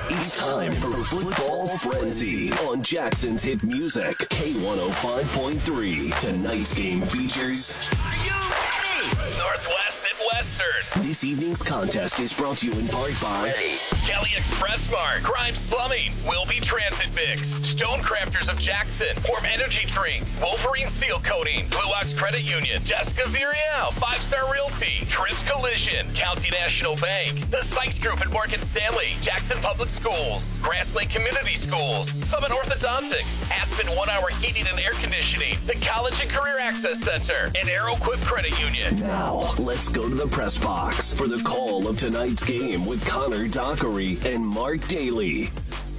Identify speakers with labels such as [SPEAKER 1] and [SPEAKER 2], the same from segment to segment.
[SPEAKER 1] It's time for Football Frenzy on Jackson's Hit Music, K105.3. Tonight's game features...
[SPEAKER 2] Are you ready? Northwest and Western.
[SPEAKER 1] This evening's contest is brought to you in part by...
[SPEAKER 2] Kelly Express Mart, Grimes Plumbing, Wilby Transit Fix, Stonecrafters of Jackson, Warm Energy Drink, Wolverine Seal Coating, Blue Ox Credit Union, Jessica Virial, 5-Star Realty, Trips Collision, County National Bank, The Sykes Group at Morgan Stanley, Jackson Public Schools, Grass Lake Community Schools, Summit Orthodontics, Aspen 1 Hour Heating and Air Conditioning, the College and Career Access Center, and Aeroquip Credit Union.
[SPEAKER 1] Now, let's go to the press box for the call of tonight's game with Connor Dockery and Mark Daly.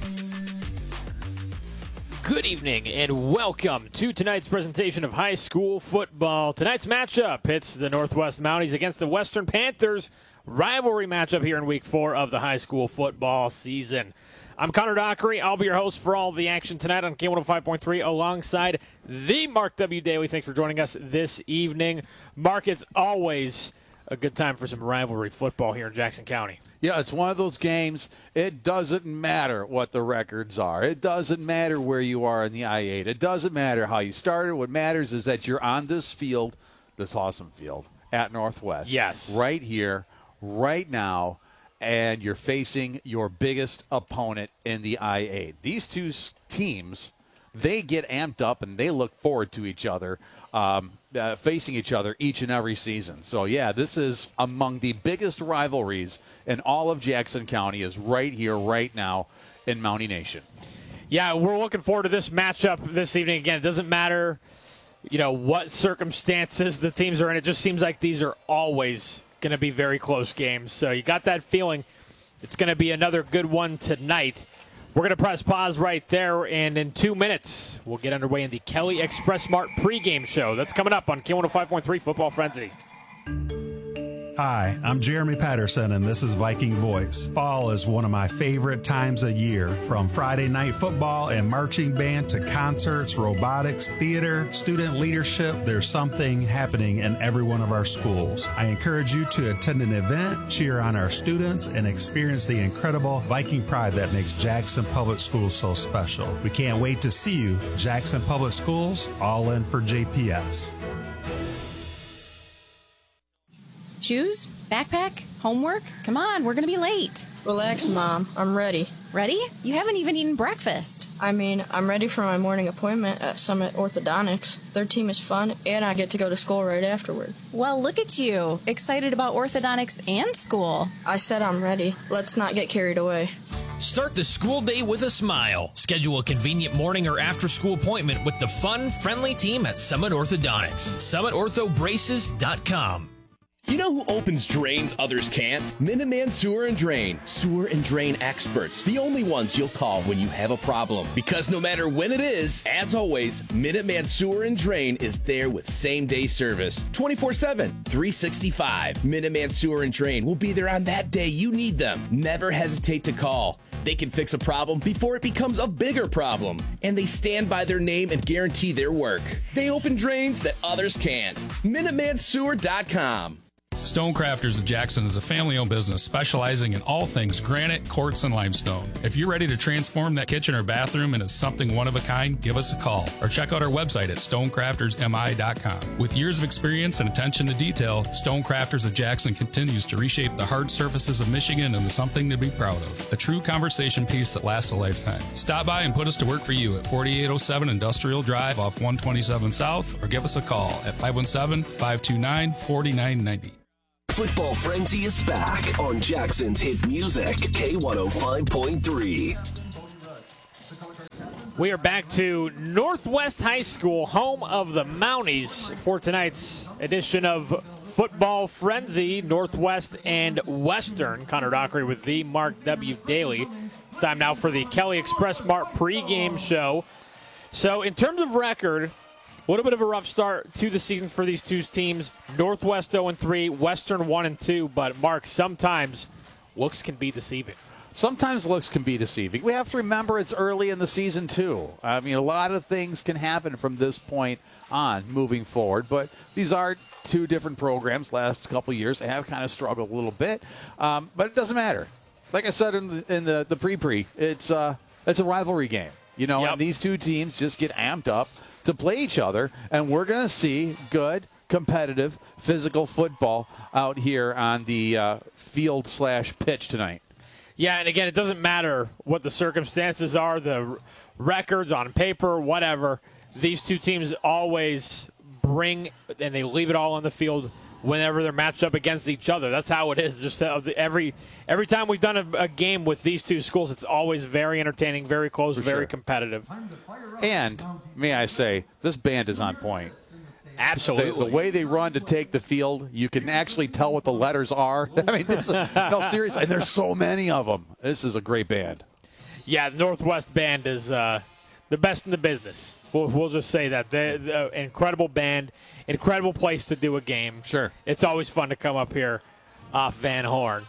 [SPEAKER 3] Good evening and welcome to tonight's presentation of high school football. Tonight's matchup hits the Northwest Mounties against the Western Panthers. Rivalry matchup here in week 4 of the high school football season. I'm Connor Dockery. I'll be your host for all the action tonight on K105.3 alongside the Mark W. Daly. Thanks for joining us this evening. Mark, it's always a good time for some rivalry football here in Jackson County.
[SPEAKER 4] Yeah, it's one of those games, it doesn't matter what the records are. It doesn't matter where you are in the I-8. It doesn't matter how you started. What matters is that you're on this field, this awesome field, at Northwest.
[SPEAKER 3] Yes.
[SPEAKER 4] Right here, right now, and you're facing your biggest opponent in the I-8. These two teams, they get amped up and they look forward to each other, facing each other each and every season. So, yeah, this is among the biggest rivalries in all of Jackson County is right here, right now in Mountie Nation.
[SPEAKER 3] Yeah, we're looking forward to this matchup this evening. Again, it doesn't matter, what circumstances the teams are in. It just seems like these are always going to be very close games. So you got that feeling it's going to be another good one tonight. We're going to press pause right there, and in 2 minutes, we'll get underway in the Kelly Express Mart pregame show. That's coming up on K105.3 Football Frenzy.
[SPEAKER 5] Hi, I'm Jeremy Patterson, and this is Viking Voice. Fall is one of my favorite times of year. From Friday night football and marching band to concerts, robotics, theater, student leadership, there's something happening in every one of our schools. I encourage you to attend an event, cheer on our students, and experience the incredible Viking pride that makes Jackson Public Schools so special. We can't wait to see you. Jackson Public Schools, all in for JPS.
[SPEAKER 6] Shoes? Backpack? Homework? Come on, we're going to be late.
[SPEAKER 7] Relax, Mom. I'm ready.
[SPEAKER 6] Ready? You haven't even eaten breakfast.
[SPEAKER 7] I'm ready for my morning appointment at Summit Orthodontics. Their team is fun, and I get to go to school right afterward.
[SPEAKER 6] Well, look at you. Excited about orthodontics and school.
[SPEAKER 7] I said I'm ready. Let's not get carried away.
[SPEAKER 8] Start the school day with a smile. Schedule a convenient morning or after-school appointment with the fun, friendly team at Summit Orthodontics. SummitOrthoBraces.com.
[SPEAKER 9] You know who opens drains others can't? Minuteman Sewer and Drain. Sewer and drain experts. The only ones you'll call when you have a problem. Because no matter when it is, as always, Minuteman Sewer and Drain is there with same-day service. 24/7, 365. Minuteman Sewer and Drain will be there on that day you need them. Never hesitate to call. They can fix a problem before it becomes a bigger problem. And they stand by their name and guarantee their work. They open drains that others can't. MinutemanSewer.com.
[SPEAKER 10] Stonecrafters of Jackson is a family-owned business specializing in all things granite, quartz, and limestone. If you're ready to transform that kitchen or bathroom into something one of a kind, give us a call or check out our website at stonecraftersmi.com. With years of experience and attention to detail, Stonecrafters of Jackson continues to reshape the hard surfaces of Michigan into something to be proud of. A true conversation piece that lasts a lifetime. Stop by and put us to work for you at 4807 Industrial Drive off 127 South or give us a call at 517-529-4990.
[SPEAKER 1] Football Frenzy is back on Jackson's Hit Music, K105.3.
[SPEAKER 3] We are back to Northwest High School, home of the Mounties, for tonight's edition of Football Frenzy, Northwest and Western. Connor Dockery with the Mark W. Daly. It's time now for the Kelly Express Mart pregame show. So in terms of record, a little bit of a rough start to the season for these two teams. Northwest 0-3, Western 1-2. But, Mark, sometimes looks can be deceiving.
[SPEAKER 4] Sometimes looks can be deceiving. We have to remember it's early in the season, too. I mean, a lot of things can happen from this point on moving forward. But these are two different programs. Last couple of years, they have kind of struggled a little bit. But it doesn't matter. like I said in the pre-pre, it's a rivalry game. And these two teams just get amped up to play each other, and we're going to see good, competitive, physical football out here on the field/pitch tonight.
[SPEAKER 3] Yeah, and again, it doesn't matter what the circumstances are, the records on paper, whatever. These two teams always bring, and they leave it all on the field whenever they're matched up against each other. That's how it is. Just every time we've done a game with these two schools, it's always very entertaining, very close, very competitive.
[SPEAKER 4] And, may I say, this band is on point.
[SPEAKER 3] Absolutely.
[SPEAKER 4] The way they run to take the field, you can actually tell what the letters are. I mean, no, seriously, and there's so many of them. This is a great band.
[SPEAKER 3] Yeah, the Northwest Band is the best in the business. We'll just say that. The incredible band, incredible place to do a game.
[SPEAKER 4] Sure.
[SPEAKER 3] It's always fun to come up here off Van Horn.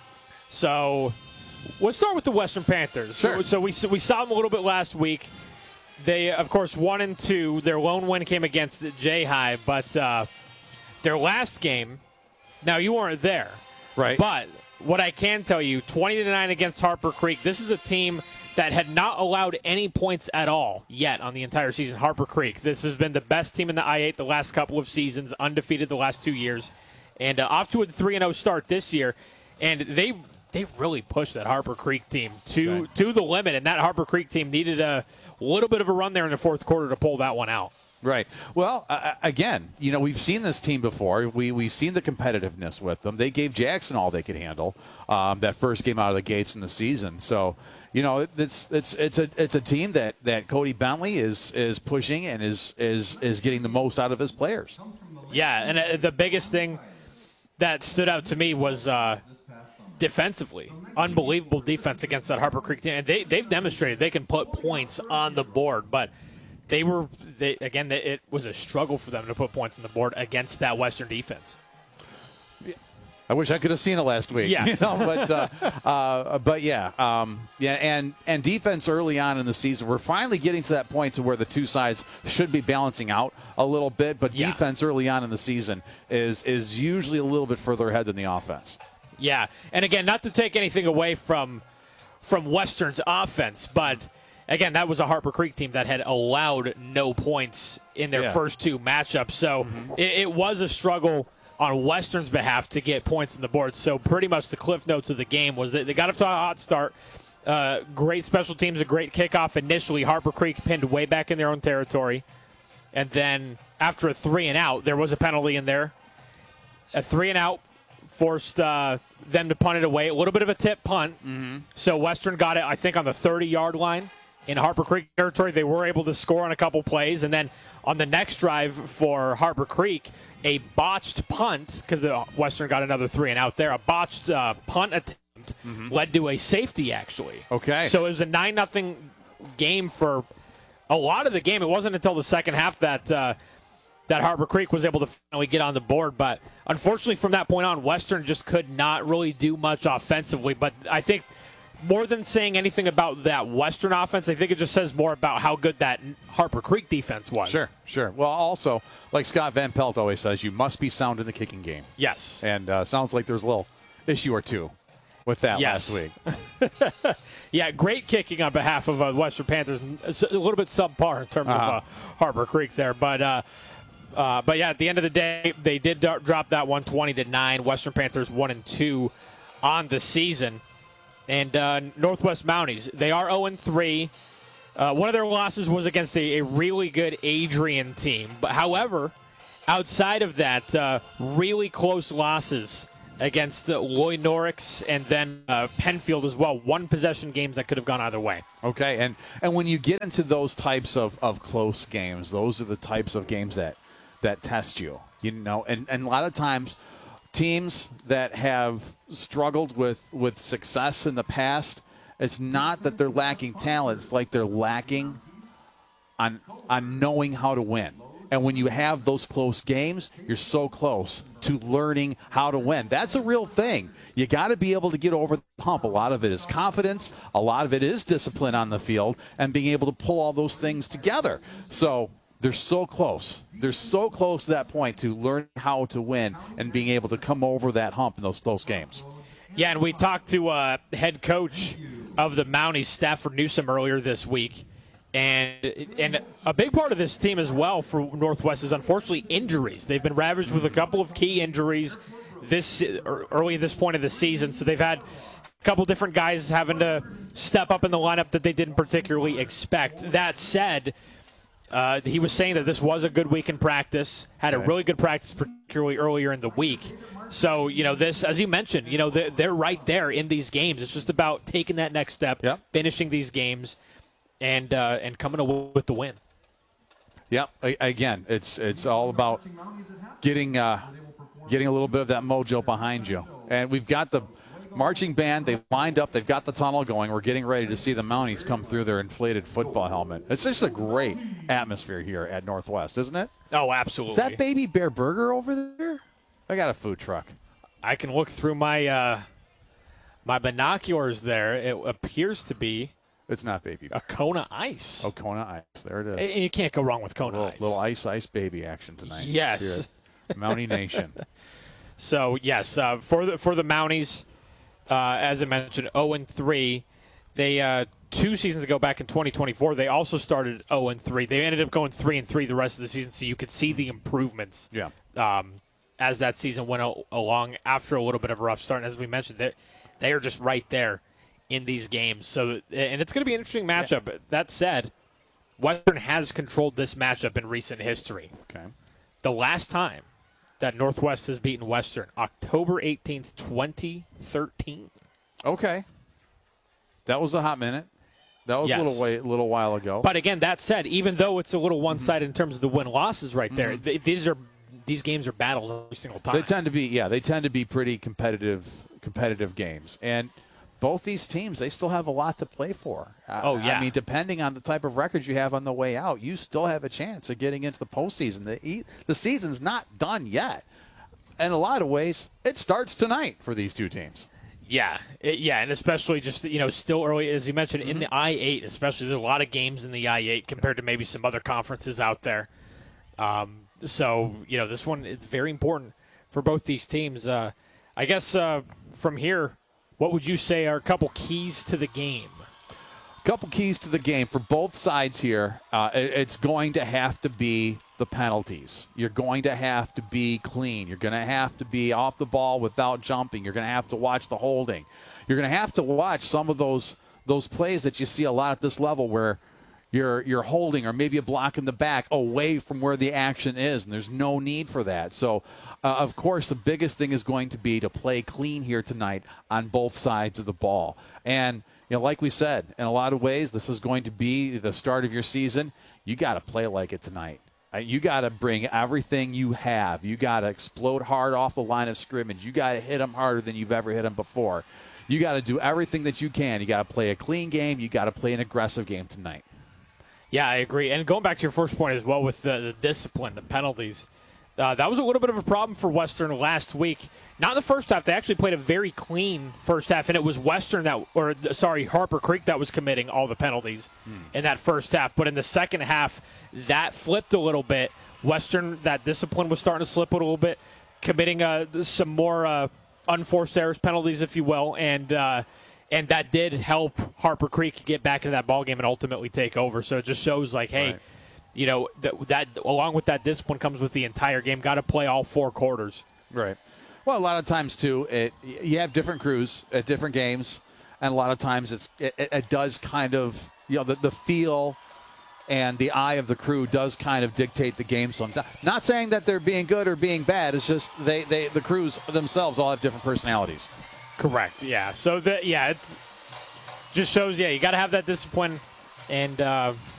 [SPEAKER 3] So let's start with the Western Panthers.
[SPEAKER 4] Sure.
[SPEAKER 3] So we saw them a little bit last week. They, of course, 1-2. Their lone win came against Jai, but their last game, now you weren't there.
[SPEAKER 4] Right.
[SPEAKER 3] But what I can tell you, 20-9 against Harper Creek. This is a team that had not allowed any points at all yet on the entire season. Harper Creek. This has been the best team in the I-8 the last couple of seasons, undefeated the last 2 years, and off to a 3-0 start this year. And they really pushed that Harper Creek team to the limit, and that Harper Creek team needed a little bit of a run there in the fourth quarter to pull that one out.
[SPEAKER 4] Right. Well, again, we've seen this team before. We've seen the competitiveness with them. They gave Jackson all they could handle that first game out of the gates in the season. So, it's a team that Cody Bentley is pushing and is getting the most out of his players.
[SPEAKER 3] Yeah, and the biggest thing that stood out to me was defensively. Unbelievable defense against that Harper Creek team. And they've demonstrated they can put points on the board, but it was a struggle for them to put points on the board against that Western defense.
[SPEAKER 4] I wish I could have seen it last week.
[SPEAKER 3] Yes.
[SPEAKER 4] But yeah, and defense early on in the season, we're finally getting to that point to where the two sides should be balancing out a little bit. But defense early on in the season is usually a little bit further ahead than the offense.
[SPEAKER 3] Yeah, and again, not to take anything away from Western's offense, but again, that was a Harper Creek team that had allowed no points in their first two matchups. So it was a struggle on Western's behalf to get points on the board. So pretty much the cliff notes of the game was that they got off to a hot start. Great special teams, a great kickoff initially. Harper Creek pinned way back in their own territory. And then after a 3-and-out, there was a penalty in there. A 3-and-out forced them to punt it away. A little bit of a tip punt. Mm-hmm. So Western got it, I think, on the 30-yard line in Harper Creek territory. They were able to score on a couple plays. And then on the next drive for Harper Creek, a botched punt, because Western got another 3-and-out there, a botched punt attempt led to a safety, actually.
[SPEAKER 4] Okay.
[SPEAKER 3] So it was a 9-0 game for a lot of the game. It wasn't until the second half that Harper Creek was able to finally get on the board. But unfortunately, from that point on, Western just could not really do much offensively. But I think more than saying anything about that Western offense, I think it just says more about how good that Harper Creek defense was.
[SPEAKER 4] Sure. Well, also, like Scott Van Pelt always says, you must be sound in the kicking game.
[SPEAKER 3] Yes.
[SPEAKER 4] And sounds like there's a little issue or two with that last week.
[SPEAKER 3] Yeah, great kicking on behalf of Western Panthers. A little bit subpar in terms of Harper Creek there. But yeah, at the end of the day, they did drop that one 20-9. Western Panthers 1-2 on the season. And Northwest Mounties, they are 0-3. One of their losses was against a really good Adrian team. But however, outside of that, really close losses against Loy Norix and then Penfield as well. One possession games that could have gone either way.
[SPEAKER 4] Okay, and when you get into those types of close games, those are the types of games that test you. And a lot of times teams that have struggled with success in the past, it's not that they're lacking talent. It's like they're lacking on knowing how to win. And when you have those close games, you're so close to learning how to win. That's a real thing. You got to be able to get over the hump. A lot of it is confidence. A lot of it is discipline on the field and being able to pull all those things together. So they're so close. They're so close to that point to learn how to win and being able to come over that hump in those close games.
[SPEAKER 3] Yeah, and we talked to head coach of the Mounties, Stafford Newsom, earlier this week. And a big part of this team as well for Northwest is unfortunately injuries. They've been ravaged with a couple of key injuries early at this point of the season. So they've had a couple different guys having to step up in the lineup that they didn't particularly expect. That said, he was saying that this was a good week in practice, had a really good practice, particularly earlier in the week. So, this, as you mentioned, they're right there in these games. It's just about taking that next step, finishing these games, and coming away with the win.
[SPEAKER 4] Yep. Again, it's all about getting a little bit of that mojo behind you. And we've got the marching band. They've lined up. They've got the tunnel going. We're getting ready to see the Mounties come through their inflated football helmet. It's just a great atmosphere here at Northwest, isn't it?
[SPEAKER 3] Oh, absolutely.
[SPEAKER 4] Is that Baby Bear Burger over there? I got a food truck.
[SPEAKER 3] I can look through my my binoculars there. It appears to be.
[SPEAKER 4] It's not Baby Bear.
[SPEAKER 3] A Kona Ice.
[SPEAKER 4] Oh, Kona Ice. There it is.
[SPEAKER 3] And you can't go wrong with Kona Ice.
[SPEAKER 4] Little ice baby action tonight.
[SPEAKER 3] Yes.
[SPEAKER 4] Mountie Nation.
[SPEAKER 3] So, yes, for the Mounties, as I mentioned, 0-3. They 2 seasons ago, back in 2024, they also started 0-3. They ended up going 3-3 the rest of the season, so you could see the improvements.
[SPEAKER 4] Yeah.
[SPEAKER 3] As that season went along after a little bit of a rough start. And as we mentioned, they are just right there in these games. So, and it's going to be an interesting matchup. Yeah. That said, Western has controlled this matchup in recent history.
[SPEAKER 4] Okay.
[SPEAKER 3] The last time that Northwest has beaten Western, October 18th, 2013.
[SPEAKER 4] Okay. That was a hot minute. That was a little while ago.
[SPEAKER 3] But again, that said, even though it's a little one-sided in terms of the win-losses right there, these games are battles every single time.
[SPEAKER 4] They tend to be pretty competitive games. And both these teams, they still have a lot to play for. I mean, depending on the type of records you have on the way out, you still have a chance of getting into the postseason. The season's not done yet. In a lot of ways, it starts tonight for these two teams.
[SPEAKER 3] Yeah, and especially just, still early, as you mentioned, in the I-8, especially. There's a lot of games in the I-8 compared to maybe some other conferences out there. So, this one is very important for both these teams. I guess from here, what would you say are a couple keys to the game?
[SPEAKER 4] A couple keys to the game for both sides here. It's going to have to be the penalties. You're going to have to be clean. You're going to have to be off the ball without jumping. You're going to have to watch the holding. You're going to have to watch some of those plays that you see a lot at this level where you're holding or maybe a block in the back away from where the action is, and there's no need for that. So, of course, the biggest thing is going to be to play clean here tonight on both sides of the ball. And, like we said, in a lot of ways, this is going to be the start of your season. You got to play like it tonight. You got to bring everything you have. You got to explode hard off the line of scrimmage. You got to hit them harder than you've ever hit them before. You got to do everything that you can. You got to play a clean game. You got to play an aggressive game tonight.
[SPEAKER 3] Yeah, I agree. And going back to your first point as well with the discipline, the penalties, that was a little bit of a problem for Western last week. Not in the first half. They actually played a very clean first half, and it was Harper Creek that was committing all the penalties in that first half. But in the second half, that flipped a little bit. Western, that discipline was starting to slip a little bit, committing some more unforced errors, penalties, if you will, and that did help Harper Creek get back into that ballgame and ultimately take over. So it just shows, hey, that along with that discipline comes with the entire game. Got to play all 4 quarters.
[SPEAKER 4] Right. Well, a lot of times, too, you have different crews at different games, and a lot of times it does kind of, the feel and the eye of the crew does kind of dictate the game sometimes. Not saying that they're being good or being bad. It's just the crews themselves all have different personalities.
[SPEAKER 3] Correct. Yeah. So it just shows. Yeah, you got to have that discipline, and